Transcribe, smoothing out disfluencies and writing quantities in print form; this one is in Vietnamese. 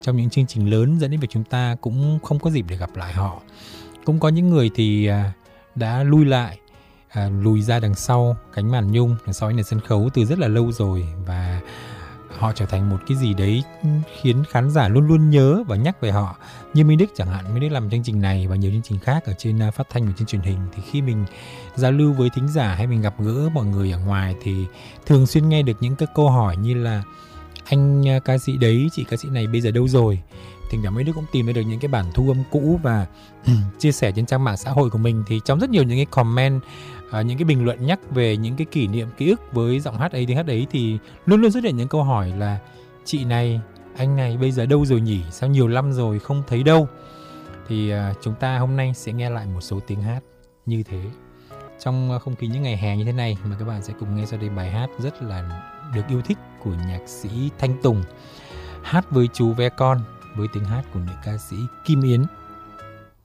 trong những chương trình lớn dẫn đến việc chúng ta cũng không có dịp để gặp lại họ. Cũng có những người thì đã lui lại, lùi ra đằng sau cánh màn nhung, đằng sau nền sân khấu từ rất là lâu rồi, và họ trở thành một cái gì đấy khiến khán giả luôn luôn nhớ và nhắc về họ. Như Minh Đức chẳng hạn, Minh Đức làm chương trình này và nhiều chương trình khác ở trên phát thanh và trên truyền hình, thì khi mình giao lưu với thính giả hay mình gặp gỡ mọi người ở ngoài thì thường xuyên nghe được những cái câu hỏi như là anh ca sĩ đấy, chị ca sĩ này bây giờ đâu rồi. Thỉnh thoảng Minh Đức cũng tìm ra được những cái bản thu âm cũ và chia sẻ trên trang mạng xã hội của mình, thì trong rất nhiều những cái comment, những cái bình luận nhắc về những cái kỷ niệm, ký ức với giọng hát ấy, tiếng hát ấy, thì luôn luôn xuất hiện những câu hỏi là chị này, anh này bây giờ đâu rồi nhỉ, sao nhiều năm rồi không thấy đâu. Thì chúng ta hôm nay sẽ nghe lại một số tiếng hát như thế trong không khí những ngày hè như thế này, mà các bạn sẽ cùng nghe sau đây bài hát rất là được yêu thích của nhạc sĩ Thanh Tùng, Hát với chú ve con, với tiếng hát của nữ ca sĩ Kim Yến.